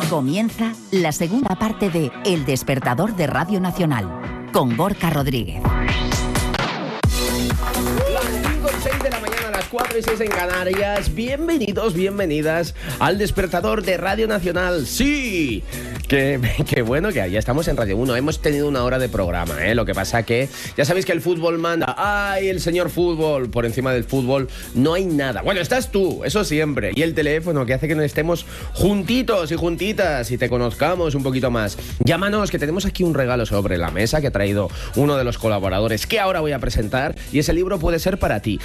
Comienza la segunda parte de El Despertador de Radio Nacional, con Gorka Rodríguez. Las 5 y 6 de la mañana, las 4 y 6 en Canarias. Bienvenidos, bienvenidas al Despertador de Radio Nacional. ¡Sí! Qué bueno que ya estamos en Radio 1. Hemos tenido una hora de programa, ¿eh? Lo que pasa que ya sabéis que el fútbol manda. ¡Ay, el señor fútbol! Por encima del fútbol no hay nada. Bueno, estás tú, eso siempre. Y el teléfono que hace que nos estemos juntitos y juntitas y te conozcamos un poquito más. Llámanos, que tenemos aquí un regalo sobre la mesa que ha traído uno de los colaboradores que ahora voy a presentar. Y ese libro puede ser para ti.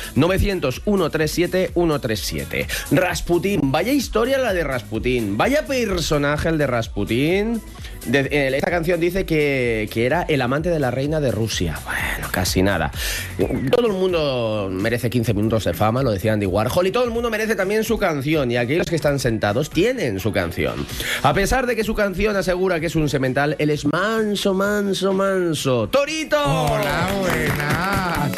900-137-137. Rasputín. Vaya historia la de Rasputín. Vaya personaje el de Rasputín. Esta canción dice que era el amante de la reina de Rusia. Bueno, casi nada. Todo el mundo merece 15 minutos de fama, lo decía Andy Warhol, y todo el mundo merece también su canción, y aquellos que están sentados tienen su canción. A pesar de que su canción asegura que es un semental, él es manso, manso, manso. ¡Torito! ¡Hola, buenas!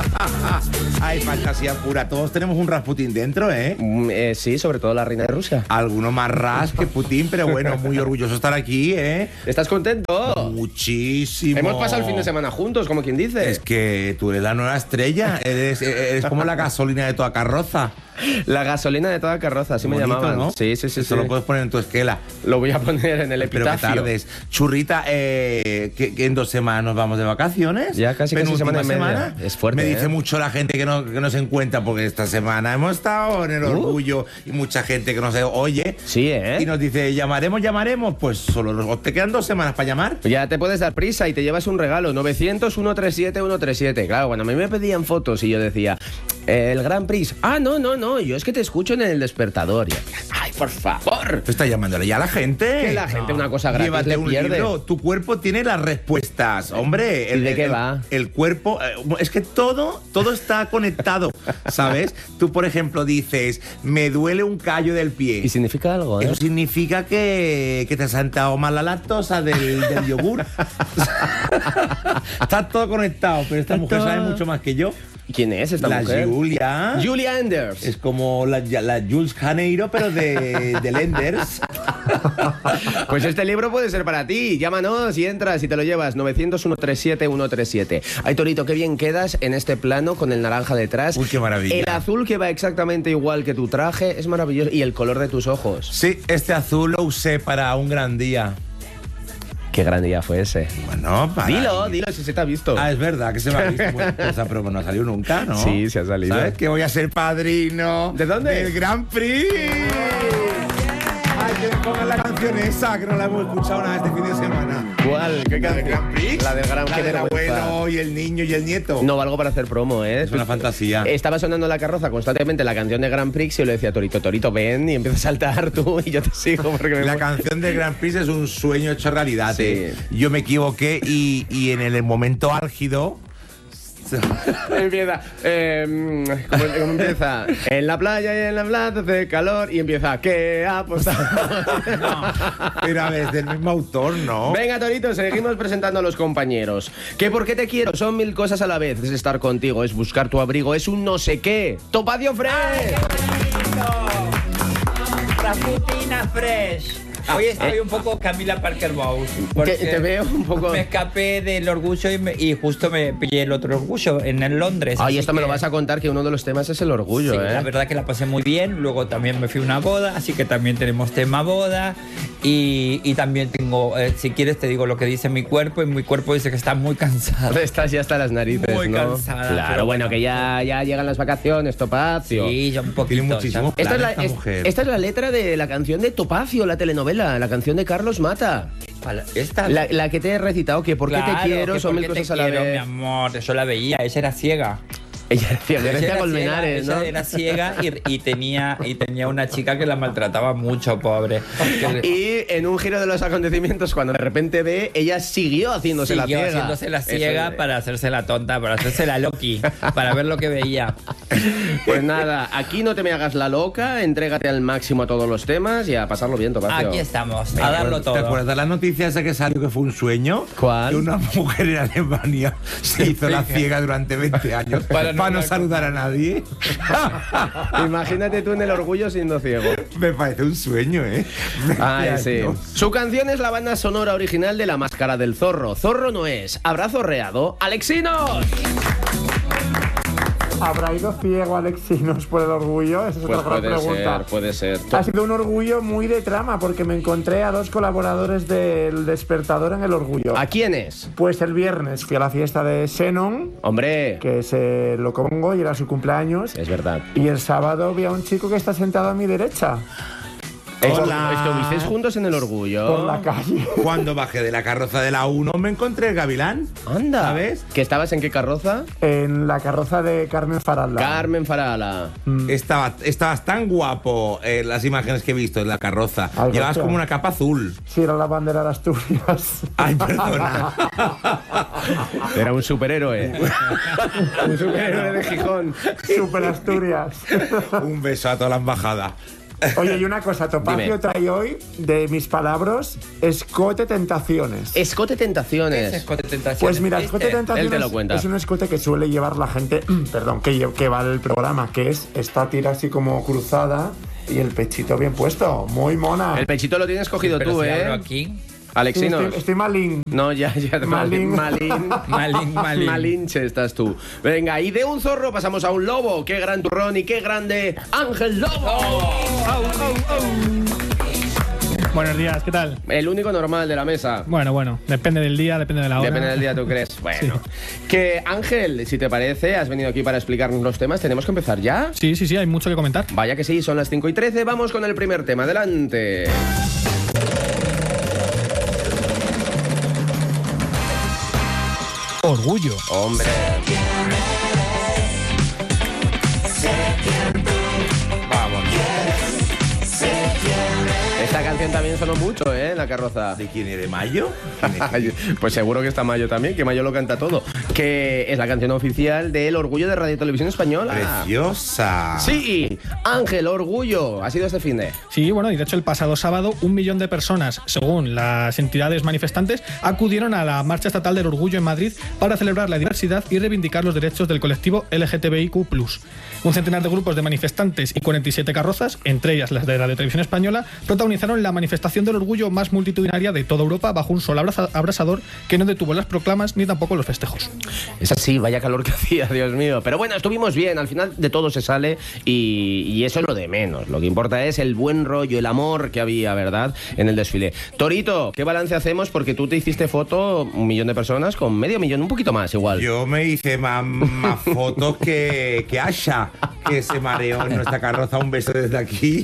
¡Ay, fantasía pura! Todos tenemos un Rasputín dentro, ¿eh? Sí, sobre todo la reina de Rusia. Alguno más ras que Putin, pero bueno, muy orgulloso de estar aquí, ¿eh? ¿Estás contento? Muchísimo. Hemos pasado el fin de semana juntos, como quien dice. Es que tú eres la nueva estrella, eres como la gasolina de toda carroza. La gasolina de toda carroza, así bonito, me llamaban, ¿no? Sí. Eso lo puedes poner en tu esquela. Lo voy a poner en el epitafio. Pero que tardes. Churrita, que en 2 semanas nos vamos de vacaciones. Ya casi semana y media. Es fuerte, Me dice mucho la gente que no se encuentra, porque esta semana hemos estado en el orgullo y mucha gente que nos oye. Sí, ¿eh? Y nos dice, llamaremos. Pues solo te quedan 2 semanas para llamar. Ya te puedes dar prisa y te llevas un regalo. 900-137-137. Claro, cuando a mí me pedían fotos y yo decía, el Grand Prix. No. Yo es que te escucho en el Despertador. Y, ay, por favor. Te está llamándole ya a la gente. Que la gente una cosa gratis llévate le un pierde. libro. Tu cuerpo tiene las respuestas. Hombre. ¿Y de qué va? El cuerpo. Es que todo está conectado, ¿sabes? Tú, por ejemplo, dices, me duele un callo del pie. Y significa algo, ¿eh? Eso significa que te has sentado mal la lactosa del yogur. Está todo conectado, pero esta mujer sabe mucho más que yo. ¿Quién es esta mujer? Julia Enders. Es como la Jules Janeiro, pero de Enders. Pues este libro puede ser para ti. Llámanos y entras y te lo llevas. 900-137-137. Ay, Torito, qué bien quedas en este plano con el naranja detrás. Uy, qué maravilla. El azul que va exactamente igual que tu traje es maravilloso. Y el color de tus ojos. Sí, este azul lo usé para un gran día. Qué gran día fue ese. Bueno, Dilo, si se te ha visto. Es verdad que se me ha visto. Bueno, esa prueba no ha salido nunca, ¿no? Sí, se ha salido. ¿Sabes que voy a ser padrino? ¿De dónde? Del Grand Prix. Ay, que me pongan la canción esa, que no la hemos escuchado nada este fin de semana. ¿Cuál? ¿Qué ¿La del Grand Prix? La del Grand Prix. La del abuelo y el niño y el nieto. No valgo para hacer promo, ¿eh? Es una fantasía. Estaba sonando en la carroza constantemente la canción de Grand Prix y yo le decía, Torito, ven, y empieza a saltar tú y yo te sigo porque La canción de Grand Prix es un sueño hecho realidad. Sí. Yo me equivoqué y en el momento álgido empieza, ¿cómo empieza? En la playa y en la plaza hace calor y empieza, ¿qué ha apostado? No, pero a ver, es del mismo autor, ¿no? Venga, Torito, seguimos presentando a los compañeros. ¿Qué por qué te quiero? Son 1000 cosas a la vez. Es estar contigo, es buscar tu abrigo, es un no sé qué. ¡Topacio Fresh! Rasputina Fresh. Hoy estoy un poco Camila Parker Bowles. Te veo un poco. Me escapé del orgullo y justo me pillé el otro orgullo en Londres. Ay, esto me lo vas a contar, que uno de los temas es el orgullo, sí, ¿eh? La verdad que la pasé muy bien. Luego también me fui a una boda, así que también tenemos tema boda. Y también tengo, si quieres te digo lo que dice mi cuerpo, y mi cuerpo dice que está muy cansado. Estás ya hasta las narices, muy ¿no? cansada. Claro, bueno, que ya llegan las vacaciones, Topacio. Sí, ya un poquito. Tiene muchísimo Esta mujer. es la letra de la canción de Topacio, la telenovela, la canción de Carlos Mata. Esta, la que te he recitado, que por qué te quiero, son 1000 cosas a la vez. Mi amor, eso la veía, esa era ciega. Ella decía, Grecia Colmenares, ¿no? Ella era ciega y tenía una chica que la maltrataba mucho, pobre. Y en un giro de los acontecimientos, cuando de repente ve, ella siguió haciéndose la ciega. Haciéndose la ciega para hacerse la tonta, para hacerse la loqui, para ver lo que veía. Pues nada, aquí no te me hagas la loca, entrégate al máximo a todos los temas y a pasarlo bien, Topacio. Aquí estamos, a darlo todo. ¿Te acuerdas de la noticia esa que salió que fue un sueño? ¿Cuál? Que una mujer en Alemania se hizo la ciega durante 20 años. Para para no saludar a nadie. Imagínate tú en el orgullo siendo ciego. Me parece un sueño, ¿eh? Ay, sí. Su canción es la banda sonora original de La Máscara del Zorro. Zorro no es. ¿Habrá zorreado? ¡Alexinos! ¿Habrá ido ciego Alexinos por el orgullo? Esa es Pues otra gran pregunta. puede ser. Ha sido un orgullo muy de trama porque me encontré a 2 colaboradores del Despertador en el orgullo. ¿A quién es? Pues el viernes fui a la fiesta de Xenon, Hombre, que se lo Congo y era su cumpleaños. es verdad. Y el sábado vi a un chico que está sentado a mi derecha, Hola. ¿Estuvisteis juntos en el orgullo? por la calle. Cuando bajé de la carroza de la 1 me encontré el gavilán. Anda. ¿Sabes? ¿Que estabas en qué carroza? En la carroza de Carmen Faralda. Carmen Farala. Estabas tan guapo en las imágenes que he visto en la carroza. Algo Llevabas así. como una capa azul. Sí, era la bandera de Asturias. Ay, perdona. Era un superhéroe. Un superhéroe de Gijón. Super Asturias. Un beso a toda la embajada. Oye, y una cosa, Topacio Dime. trae hoy, de mis palabras, escote tentaciones. Escote ¿Qué es Tentaciones. escote tentaciones? Pues mira, ¿Viste? escote Él te tentaciones lo cuenta. es un escote que suele llevar la gente, perdón, que va al programa, que es esta tira así como cruzada y el pechito bien puesto, muy mona. El pechito lo tienes cogido Pero tú, si abro ¿eh? aquí. Sí, Alexinos. estoy malín. No, ya, Malín. Malín. Malín. Malinche estás tú. Venga, y de un zorro pasamos a un lobo. Qué gran turrón y qué grande Ángel Lobo. Buenos días, ¿qué tal? El único normal de la mesa. Bueno, depende del día, depende de la hora. Depende del día, ¿tú crees? Bueno. Que Ángel, si te parece, has venido aquí para explicarnos los temas. ¿Tenemos que empezar ya? Sí, hay mucho que comentar. Vaya que sí, son las 5:13. Vamos con el primer tema. Adelante. Orgullo. Hombre. Vamos. Esta canción también sonó mucho, ¿eh? En la carroza. ¿De quién es? ¿De Mayo? Pues seguro que está Mayo también, que Mayo lo canta todo. Que es la canción oficial del Orgullo de Radio Televisión Española. Preciosa. Sí, Ángel, Orgullo. Ha sido este fin de. Sí, bueno, y de hecho el pasado sábado 1 millón de personas, según las entidades manifestantes, acudieron a la Marcha Estatal del Orgullo en Madrid para celebrar la diversidad y reivindicar los derechos del colectivo LGTBIQ+. Un centenar de grupos de manifestantes y 47 carrozas, entre ellas las de Radio Televisión Española, protagonizaron la manifestación del orgullo más multitudinaria de toda Europa bajo un sol abrasador que no detuvo las proclamas ni tampoco los festejos. Es así, vaya calor que hacía, Dios mío. Pero bueno, estuvimos bien, al final de todo se sale y eso es lo de menos. Lo que importa es el buen rollo, el amor que había, ¿verdad?, en el desfile. Torito, ¿qué balance hacemos? Porque tú te hiciste foto, 1 millón de personas, con medio millón, un poquito más igual. Yo me hice más fotos que Asha, que se mareó en nuestra carroza. Un beso desde aquí.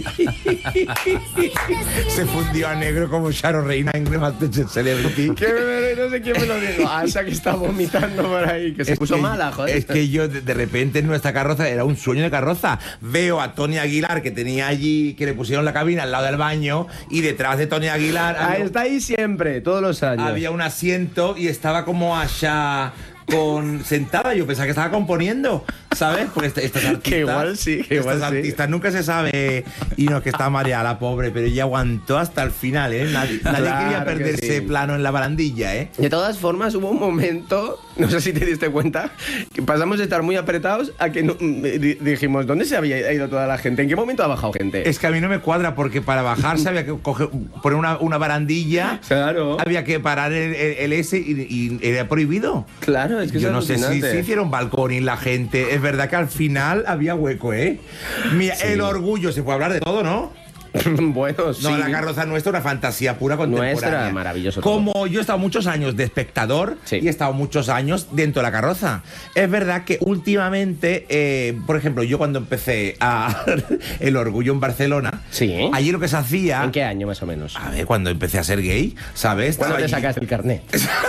Se fundió a negro como Charo Reina en Masterchef Celebrity. No sé quién me lo dijo. Asa que está vomitando por ahí, que se puso mala, joder. Es que yo de repente en nuestra carroza era un sueño de carroza. Veo a Tony Aguilar, que tenía allí, que le pusieron la cabina al lado del baño, y detrás de Tony Aguilar Está ahí siempre, todos los años. había un asiento y estaba como Asha sentada. Yo pensaba que estaba componiendo, ¿sabes? Porque estas artistas, Que igual sí, que igual estas sí. artistas nunca se sabe. Y no, que está mareada la pobre, pero ella aguantó hasta el final, ¿eh? Nadie Claro quería que perderse sí. plano en la barandilla, ¿eh? De todas formas, hubo un momento, no sé si te diste cuenta, que pasamos de estar muy apretados a que dijimos, ¿dónde se había ido toda la gente? ¿En qué momento ha bajado gente? Es que a mí no me cuadra, porque para bajarse había que poner una barandilla. Claro. Había que parar el S y era prohibido. Claro, es que Yo es no sé si alucinante. hicieron balcón y la gente. Es verdad que al final había hueco, ¿eh? Mira, el orgullo, se puede hablar de todo, ¿no? Bueno, sí. No, la carroza nuestra, una fantasía pura contemporánea. Nuestra, maravilloso todo. Como yo he estado muchos años de espectador Sí. y he estado muchos años dentro de la carroza. Es verdad que últimamente, por ejemplo, yo cuando empecé el orgullo en Barcelona, Sí. allí lo que se hacía. ¿En qué año más o menos? A ver, cuando empecé a ser gay, ¿sabes? ¿Cuándo te Estaba allí. sacaste el carnet?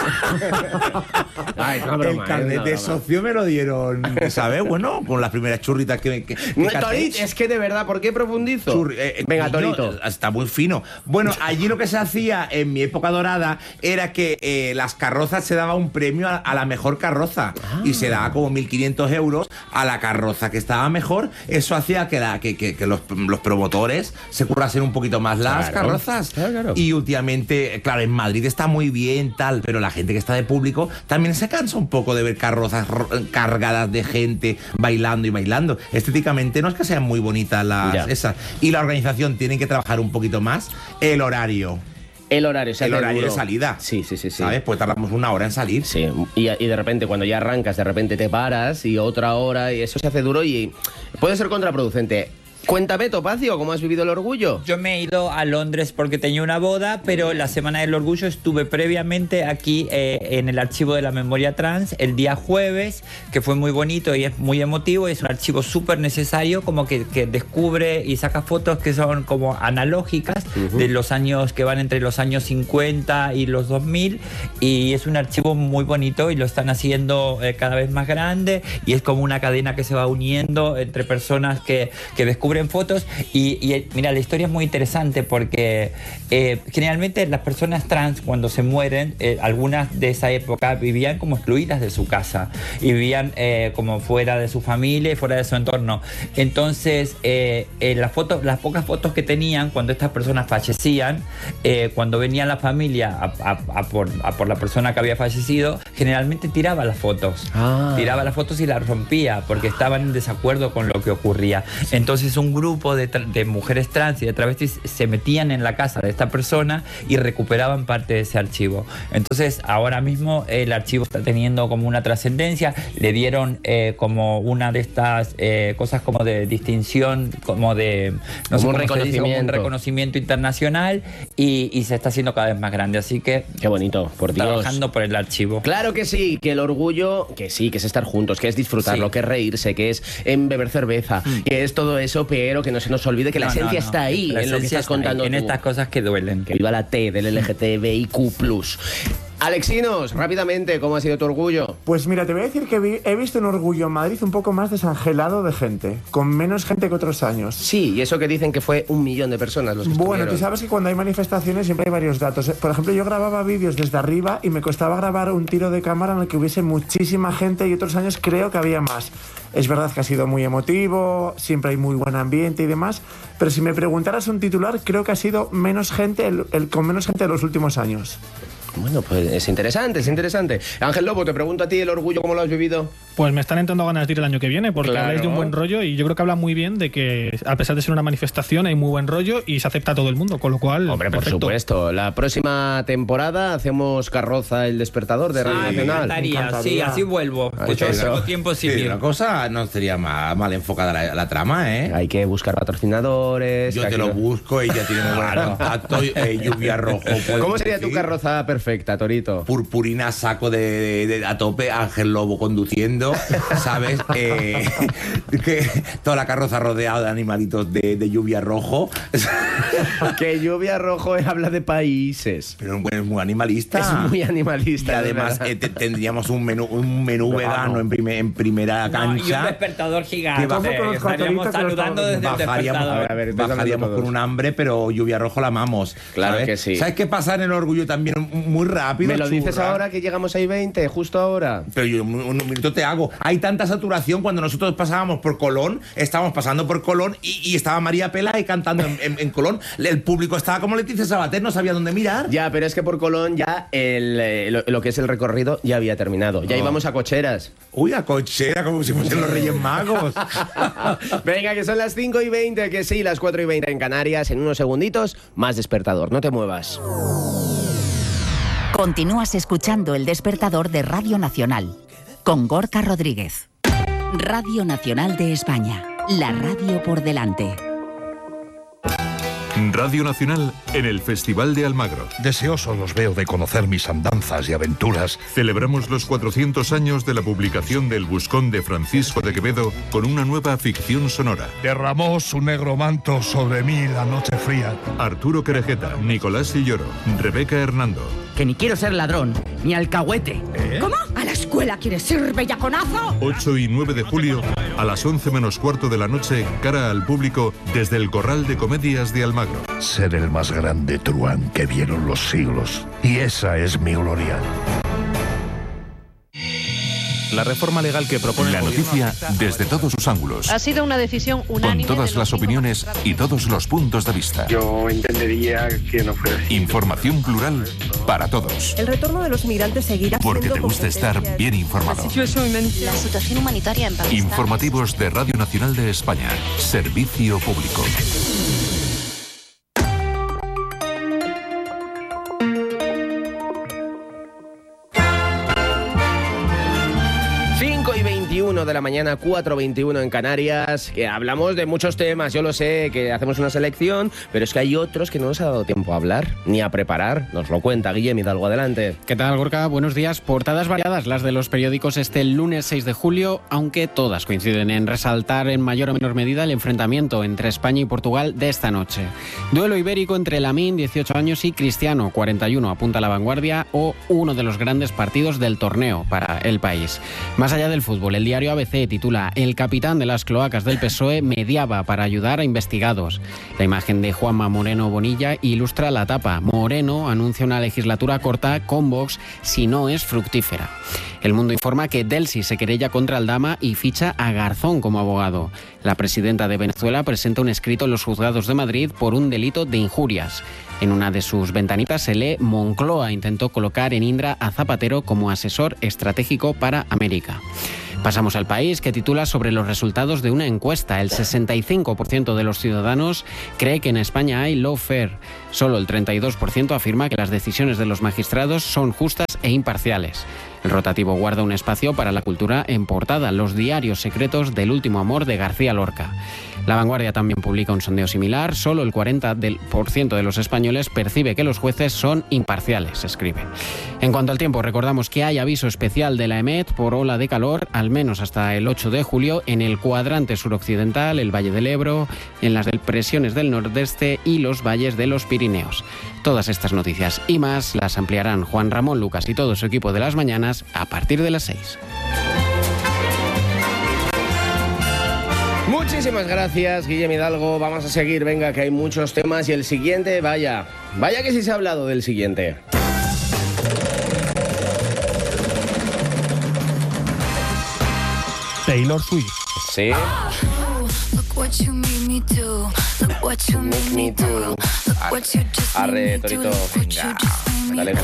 Ay, es una broma, El carnet una de broma. socio me lo dieron, ¿sabes? Bueno, con las primeras churritas que No, caté. Torit, es que de verdad, ¿por qué profundizo? Churri- Venga, Torito. Está muy fino. Bueno, allí lo que se hacía en mi época dorada era que las carrozas se daba un premio a la mejor carroza y se daba como 1.500 euros a la carroza que estaba mejor. Eso hacía que los promotores se currasen un poquito más las carrozas. Claro. Y últimamente, claro, en Madrid está muy bien, tal, pero la gente que está de público también se cansa un poco de ver carrozas cargadas de gente bailando y bailando. Estéticamente no es que sean muy bonitas esas. Y la organización tiene que trabajar un poquito más el horario. El horario, el horario de salida. Sí. ¿Sabes? Pues tardamos 1 hora en salir. Sí, y de repente cuando ya arrancas, de repente te paras y otra hora y eso se hace duro y puede ser contraproducente. Cuéntame, Topacio, ¿cómo has vivido el orgullo? Yo me he ido a Londres porque tenía una boda, pero la Semana del Orgullo estuve previamente aquí en el Archivo de la Memoria Trans el día jueves, que fue muy bonito y es muy emotivo. Es un archivo súper necesario, como que descubre y saca fotos que son como analógicas de los años que van entre los años 50 y los 2000, y es un archivo muy bonito y lo están haciendo cada vez más grande, y es como una cadena que se va uniendo entre personas que descubren fotos y mira, la historia es muy interesante porque generalmente las personas trans cuando se mueren, algunas de esa época vivían como excluidas de su casa y vivían como fuera de su familia y fuera de su entorno. Entonces las pocas fotos que tenían cuando estas personas fallecían, cuando venía la familia a por la persona que había fallecido, generalmente tiraba las fotos y las rompía porque estaban en desacuerdo con lo que ocurría. Entonces un grupo de mujeres trans y de travestis se metían en la casa de esta persona y recuperaban parte de ese archivo. Entonces ahora mismo el archivo está teniendo como una trascendencia. Le dieron como una de estas cosas como de distinción, como de no sé, como un reconocimiento internacional, y se está haciendo cada vez más grande. Así que qué bonito, por Dios, trabajando por el archivo. Claro que sí, que el orgullo, que sí, que es estar juntos, que es disfrutarlo, que es reírse, que es beber cerveza, que es todo eso, pero que no se nos olvide que la esencia está ahí, en lo que estás contando en estas cosas que duelen. Que viva la T del LGTBIQ+. Alexinos, rápidamente, ¿cómo ha sido tu orgullo? Pues mira, te voy a decir que he visto un orgullo en Madrid un poco más desangelado de gente, con menos gente que otros años. Sí, y eso que dicen que fue 1 millón de personas los que Bueno, tú sabes que cuando hay manifestaciones siempre hay varios datos. Por ejemplo, yo grababa vídeos desde arriba y me costaba grabar un tiro de cámara en el que hubiese muchísima gente, y otros años creo que había más. Es verdad que ha sido muy emotivo, siempre hay muy buen ambiente y demás, pero si me preguntaras un titular, creo que ha sido menos gente, con menos gente de los últimos años. Bueno, pues es interesante, es interesante. Ángel Lobo, te pregunto a ti el orgullo, ¿cómo lo has vivido? Pues me están entrando ganas de ir el año que viene, porque habláis de un buen rollo y yo creo que habla muy bien de que, a pesar de ser una manifestación, hay muy buen rollo y se acepta a todo el mundo, con lo cual... Hombre, perfecto. Por supuesto. La próxima temporada hacemos Carroza El Despertador de Radio Nacional. Me encantaría, sí, así vuelvo. Pues yo tengo tiempo sin ir. Una cosa no sería mal enfocada la trama, ¿eh? Hay que buscar patrocinadores. Yo te lo busco, ella tiene muy buen contacto, Lluvia Rojo. ¿Cómo sería tu carroza perfecta, Torito? Purpurina, saco de a tope, Ángel Lobo conduciendo, ¿sabes? Que toda la carroza rodeada de animalitos de Lluvia Rojo. Que Lluvia Rojo habla de países. Pero es muy animalista. Es muy animalista. Y además tendríamos un menú vegano en primera cancha. Y un despertador gigante. Estaríamos saludando desde el despertador. Bajaríamos con un hambre, pero Lluvia Rojo la amamos. Claro, ¿sabes? que sí. ¿Sabes qué pasa en el orgullo también? Muy rápido. ¿Me lo dices ahora que llegamos a I-20, justo ahora? Pero yo un minuto te hago. Hay tanta saturación. Cuando nosotros pasábamos por Colón, estábamos pasando por Colón y estaba María Pelae cantando en Colón. El público estaba como Leticia Sabater, no sabía dónde mirar. Ya, pero es que por Colón ya lo que es el recorrido ya había terminado. Ya íbamos a cocheras. Uy, a cochera, como si fuesen los Reyes Magos. Venga, que son las 5:20, que sí, las 4:20 en Canarias. En unos segunditos, más despertador. No te muevas. Continúas escuchando El Despertador de Radio Nacional, con Gorka Rodríguez. Radio Nacional de España, la radio por delante. Radio Nacional en el Festival de Almagro. Deseosos los veo de conocer mis andanzas y aventuras. Celebramos los 400 años de la publicación del Buscón de Francisco de Quevedo con una nueva ficción sonora. Derramó su negro manto sobre mí la noche fría. Arturo Querejeta, Nicolás Silloro, Rebeca Hernando. Que ni quiero ser ladrón, ni alcahuete. ¿Cómo? ¿A la escuela? escuela quieres ir, bellaconazo? 8 y 9 de julio, a las 11 menos cuarto de la noche, cara al público, desde el Corral de Comedias de Almagro. Ser el más grande truán que vieron los siglos. Y esa es mi gloria. La reforma legal que propone la noticia desde todos sus ángulos. Ha sido una decisión unánime. Con todas las opiniones y todos los puntos de vista. Yo entendería que no fuera así. Información plural para todos. El retorno de los migrantes seguirá siendo... Porque te gusta estar bien informado. La situación humanitaria en Pakistán. Informativos de Radio Nacional de España. Servicio público. 5:21 de la mañana, 4:21 en Canarias, que hablamos de muchos temas, yo lo sé, que hacemos una selección, pero es que hay otros que no nos ha dado tiempo a hablar, ni a preparar. Nos lo cuenta Guillem Hidalgo, adelante. ¿Qué tal, Gorka? Buenos días. Portadas variadas las de los periódicos este lunes 6 de julio, aunque todas coinciden en resaltar en mayor o menor medida el enfrentamiento entre España y Portugal de esta noche. Duelo ibérico entre Lamine, 18 años, y Cristiano, 41, apunta La Vanguardia, o uno de los grandes partidos del torneo para el país. Más allá del fútbol, el diario ABC titula: el capitán de las cloacas del PSOE mediaba para ayudar a investigados. La imagen de Juanma Moreno Bonilla ilustra la tapa. Moreno anuncia una legislatura corta con Vox si no es fructífera. El Mundo informa que Delcy se querella contra Aldama y ficha a Garzón como abogado. La presidenta de Venezuela presenta un escrito en los juzgados de Madrid por un delito de injurias. En una de sus ventanitas se lee: Moncloa intentó colocar en Indra a Zapatero como asesor estratégico para América. Pasamos al País, que titula sobre los resultados de una encuesta. El 65% de los ciudadanos cree que en España hay lawfare. Solo el 32% afirma que las decisiones de los magistrados son justas e imparciales. El rotativo guarda un espacio para la cultura en portada: los diarios secretos del último amor de García Lorca. La Vanguardia también publica un sondeo similar. Solo el 40% de los españoles percibe que los jueces son imparciales, escribe. En cuanto al tiempo, recordamos que hay aviso especial de la EMET por ola de calor, al menos hasta el 8 de julio, en el cuadrante suroccidental, el Valle del Ebro, en las depresiones del nordeste y los valles de los Pirineos. Todas estas noticias y más las ampliarán Juan Ramón Lucas y todo su equipo de las mañanas a partir de las 6. Muchísimas gracias, Guillem Hidalgo. Vamos a seguir, venga, que hay muchos temas. Y el siguiente, vaya que sí se ha hablado del siguiente. Taylor Swift. Sí. Arre, Torito. Venga. Dale,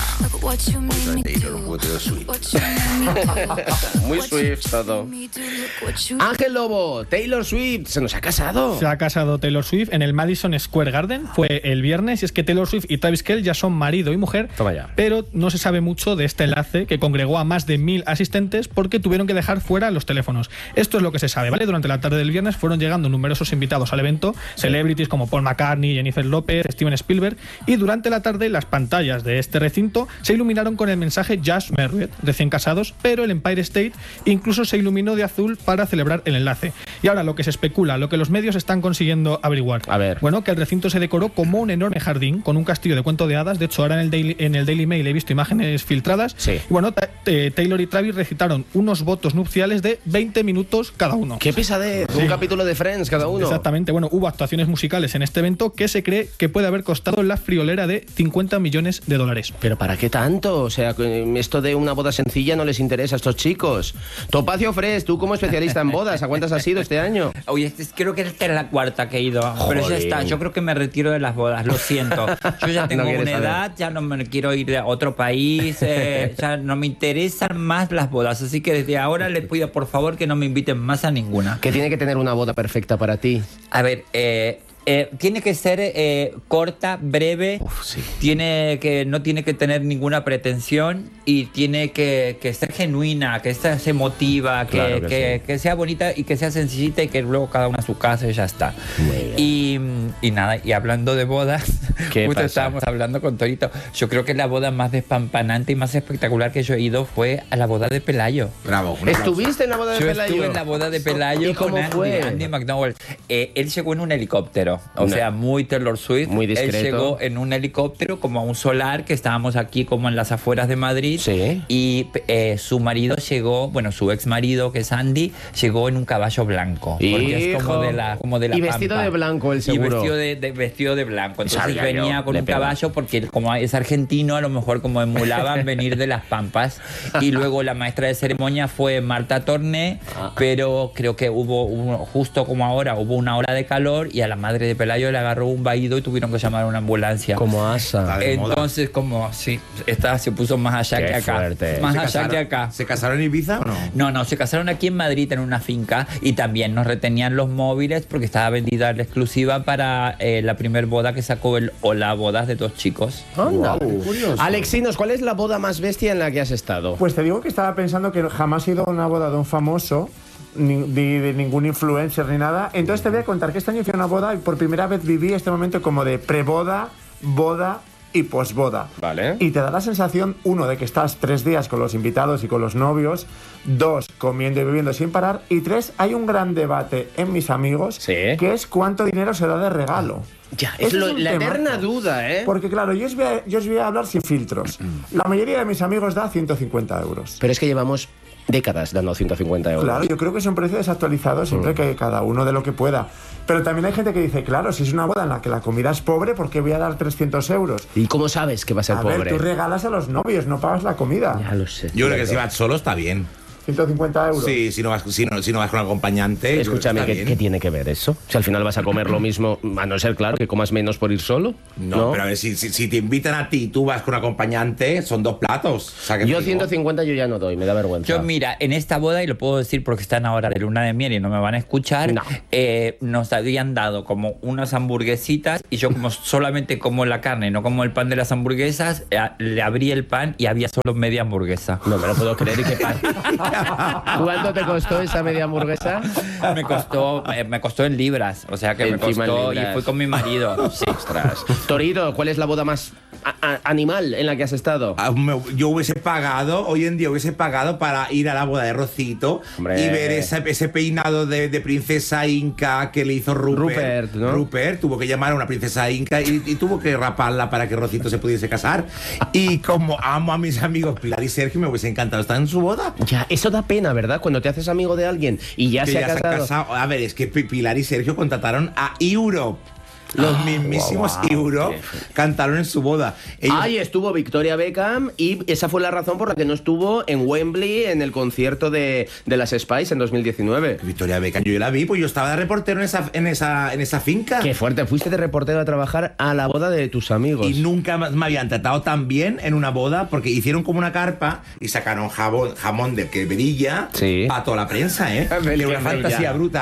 muy Swift todo. Ángel Lobo, Taylor Swift se nos ha casado. Se ha casado Taylor Swift en el Madison Square Garden. Fue el viernes, y es que Taylor Swift y Travis Kelce ya son marido y mujer. Toma ya. Pero no se sabe mucho de este enlace que congregó a más de 1000 asistentes porque tuvieron que dejar fuera los teléfonos. Esto es lo que se sabe, ¿vale? Durante la tarde del viernes fueron llegando numerosos invitados al evento, celebrities como Paul McCartney, Jennifer López, Steven Spielberg, y durante la tarde las pantallas de este recinto se iluminaron con el mensaje Just Married, recién casados, pero el Empire State incluso se iluminó de azul para celebrar el enlace. Y ahora lo que se especula, lo que los medios están consiguiendo averiguar. A ver. Bueno, que el recinto se decoró como un enorme jardín con un castillo de cuento de hadas. De hecho, ahora en el Daily Mail he visto imágenes filtradas. Sí. Y bueno, Taylor y Travis recitaron unos votos nupciales de 20 minutos cada uno. ¡Qué pesadez! Sí. Un capítulo de Friends cada uno. Exactamente. Bueno, hubo actuaciones musicales en este evento que se cree que puede haber costado la friolera de $50 millones. ¿Pero para qué tanto? O sea, esto de una boda sencilla no les interesa a estos chicos. Topacio Fresh, tú como especialista en bodas, ¿a cuántas has ido este año? Oye, creo que esta es la cuarta que he ido. Joder. Pero ya está, yo creo que me retiro de las bodas, lo siento. Yo ya tengo una edad, ya no me quiero ir a otro país, ya no me interesan más las bodas. Así que desde ahora les pido por favor que no me inviten más a ninguna. ¿Qué tiene que tener una boda perfecta para ti? A ver, tiene que ser corta, breve. Sí. No tiene que tener ninguna pretensión y tiene que ser genuina, que sea emotiva, Claro que sea bonita y que sea sencillita, y que luego cada uno a su casa y ya está. Y nada, y hablando de bodas, justo estábamos hablando con Torito. Yo creo que la boda más despampanante y más espectacular que yo he ido fue a la boda de Pelayo. Bravo. ¿Estuviste en la boda de Pelayo? Yo estuve en la boda de Pelayo. ¿Y cómo fue? Andy McDowell. Él llegó en un helicóptero. discreto, o sea, muy Taylor Swift. Muy discreto. Él llegó en un helicóptero como a un solar, que estábamos aquí como en las afueras de Madrid. Sí. Y su marido llegó, bueno, su ex marido, que es Andy, llegó en un caballo blanco. Porque es como de la y vestido Pampa. de blanco, el seguro. Y vestido de blanco. Entonces Sabía venía yo, con le un pega. caballo, porque como es argentino, a lo mejor como emulaban venir de las Pampas. Y luego la maestra de ceremonia fue Marta Torné, pero creo que justo como ahora, hubo una ola de calor y a la madre de Pelayo le agarró un vaído y tuvieron que llamar a una ambulancia. Como asa. Entonces, como, sí, esta se puso más allá Qué que acá. fuerte. Más ¿Se allá casaron- que acá. ¿Se casaron en Ibiza o no? No, se casaron aquí en Madrid en una finca y también nos retenían los móviles porque estaba vendida la exclusiva para la primer boda que sacó el Hola Bodas de 2 chicos. Anda. Qué curioso. Alexinos, ¿cuál es la boda más bestia en la que has estado? Pues te digo que estaba pensando que jamás he ido a una boda de un famoso, ni de ningún influencer ni nada. Entonces te voy a contar que este año fui a una boda y por primera vez viví este momento como de preboda, boda y posboda. Vale. Y te da la sensación, 1, de que estás 3 días con los invitados y con los novios, 2, comiendo y bebiendo sin parar, y 3, hay un gran debate en mis amigos, Sí. que es cuánto dinero se da de regalo. Ya, es Ese un la temazo. eterna duda, ¿eh? Porque claro, yo os voy a hablar sin filtros. La mayoría de mis amigos da 150 euros. Pero es que llevamos décadas dando 150 euros. Claro, yo creo que es un precio desactualizado siempre que cada uno de lo que pueda. Pero también hay gente que dice, claro, si es una boda en la que la comida es pobre, ¿por qué voy a dar 300 euros? ¿Y cómo sabes que va a ser A pobre? ver, tú regalas a los novios, no pagas la comida. Ya lo sé. Yo creo que si vas solo está bien. 150 euros. Sí, si no vas con acompañante. yo Escúchame, creo que ¿qué, está qué bien. tiene que ver eso? Si al final vas a comer lo mismo, a no ser, claro, que comas menos por ir solo. No, pero a ver, si te invitan a ti y tú vas con acompañante, son 2 platos. O sea, que Yo te digo. 150 yo ya no doy, me da vergüenza. Yo, mira, en esta boda, y lo puedo decir porque están ahora de luna de miel y no me van a escuchar, No. nos habían dado como unas hamburguesitas y yo como solamente como la carne, no como el pan de las hamburguesas, le abrí el pan y había solo media hamburguesa. No me lo puedo creer. ¿Y qué pasa? ¿Cuánto te costó esa media hamburguesa? Me costó en libras, o sea que Encima me en costó, y libras. fui con mi marido. Sí. Ostras. Torito, ¿cuál es la boda más animal en la que has estado? Yo hubiese pagado, hoy en día hubiese pagado para ir a la boda de Rocito. Hombre. Y ver ese peinado de princesa inca que le hizo Rupert. ¿no? Rupert tuvo que llamar a una princesa inca y tuvo que raparla para que Rocito se pudiese casar. Y como amo a mis amigos Pilar y Sergio, me hubiese encantado estar en su boda. Ya, eso da pena, ¿verdad? Cuando te haces amigo de alguien y ya Que se ha ya se han casado. casado. A ver, es que Pilar y Sergio contrataron a Europe. Los mismísimos Europe cantaron en su boda. Ahí estuvo Victoria Beckham y esa fue la razón por la que no estuvo en Wembley en el concierto de las Spice en 2019. Victoria Beckham, yo la vi, pues yo estaba de reportero en esa finca. Qué fuerte, fuiste de reportero a trabajar a la boda de tus amigos. Y nunca me habían tratado tan bien en una boda porque hicieron como una carpa y sacaron jamón del que brilla para toda la prensa, ¿eh? Del De que una fantasía brilla. bruta.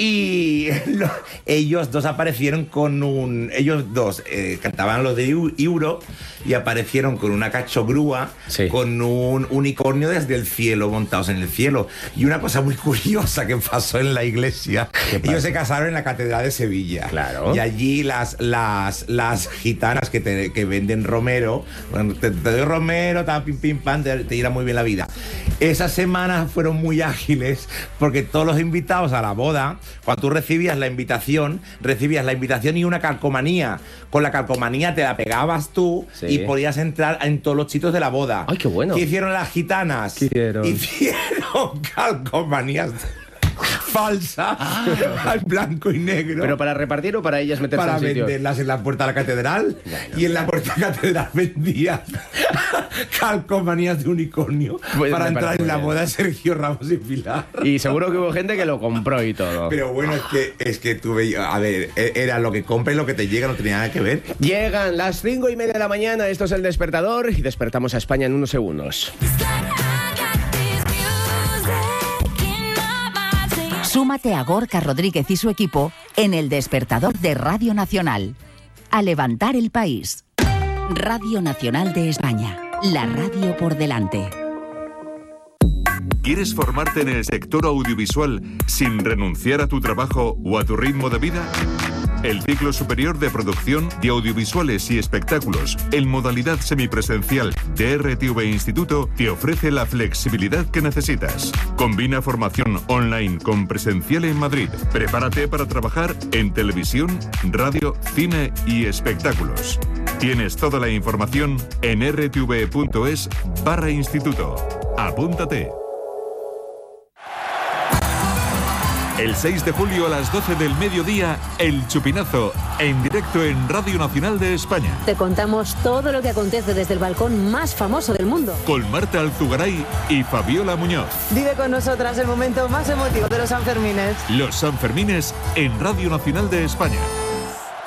Y ellos dos aparecieron con ellos dos cantaban los de Europe y aparecieron con una cachogrúa con un unicornio desde el cielo, montados en el cielo. Y una cosa muy curiosa que pasó en la iglesia, ellos se casaron en la Catedral de Sevilla. Claro. Y allí las gitanas que venden romero, bueno, te doy romero, pim, pim, pam, te irá muy bien la vida. Esas semanas fueron muy ágiles porque todos los invitados a la boda, cuando tú recibías la invitación y una calcomanía. Con la calcomanía te la pegabas tú y podías entrar en todos los sitios de la boda. ¡Ay, qué bueno! ¿Qué hicieron las gitanas? Hicieron calcomanías falsas, al blanco y negro. ¿Pero para repartir o para ellas meterse Para en sitio? venderlas en la puerta de la catedral. Y en la puerta de la catedral vendían calcomanías de unicornio Pues para me entrar parece en la muy boda de Sergio Ramos y Pilar. Y seguro que hubo gente que lo compró y todo. Pero bueno, es que tuve, a ver, era lo que compra y lo que te llega, no tenía nada que ver. Llegan las 5:30 de la mañana, esto es El Despertador y despertamos a España en unos segundos. Súmate a Gorka Rodríguez y su equipo en El Despertador de Radio Nacional. A levantar el país. Radio Nacional de España. La radio por delante. ¿Quieres formarte en el sector audiovisual sin renunciar a tu trabajo o a tu ritmo de vida? el ciclo superior de producción de audiovisuales y espectáculos en modalidad semipresencial de RTV Instituto te ofrece la flexibilidad que necesitas. Combina formación online con presencial en Madrid. Prepárate para trabajar en televisión, radio, cine y espectáculos. Tienes toda la información en rtv.es/instituto. Apúntate. El 6 de julio a las 12 del mediodía, El Chupinazo, en directo en Radio Nacional de España. Te contamos todo lo que acontece desde el balcón más famoso del mundo. Con Marta Alzugaray y Fabiola Muñoz. Vive con nosotras el momento más emotivo de los Sanfermines. Los Sanfermines en Radio Nacional de España.